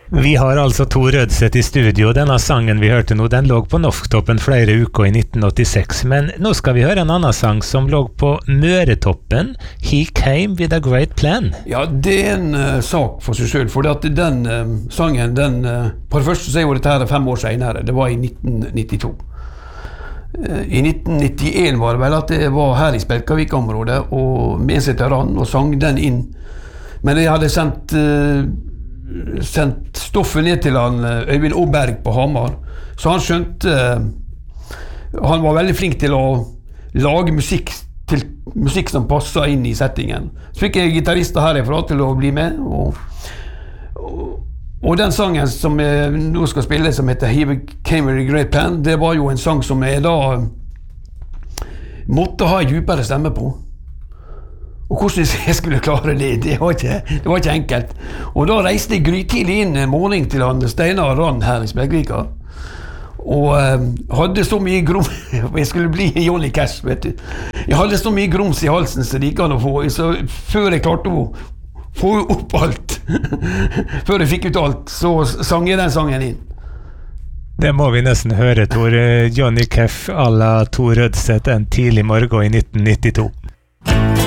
Vi har altså Tor Rødseth i studio. Denne sangen vi hørte nå, den lå på Norsktoppen flere uker i 1986, men nå skal vi høre en annen sang som lå på Møretoppen, He Came With A Great Plan. Ja, det en sak for seg selv, for at den sangen, på det første så er jo dette her 5 år senere, det var i 1992. I 1991 var det vel at det var her i Spjelkavik-området, og med en veteran, og sang den inn. Men jeg hadde sendt stoffet ned til han Øyvind Åberg på Hamar, så han skjønte han var veldig flink til å lage musikk som passet inn i settingen. Så fikk jeg gitarister herifra til å bli med, og den sangen som jeg nå skal spille, som heter He Came With A Great Plan, det var jo en sang som jeg da måtte ha en dypere stemme på. Og hvordan jeg skulle klare det var ikke enkelt. Og da reiste jeg grytidlig inn en morgen til han Steinar Rand her i Spjelkavika. Og hadde så mye grums, jeg skulle bli Johnny Cash, vet du. Jeg hadde så mye grums i halsen så det gikk an å få, så før jeg klarte å få opp alt, før jeg fikk ut alt, så sang jeg den sangen inn. Det må vi nesten høre, Tor. Johnny Cash à la Tor Rødseth en tidlig morgen i 1992.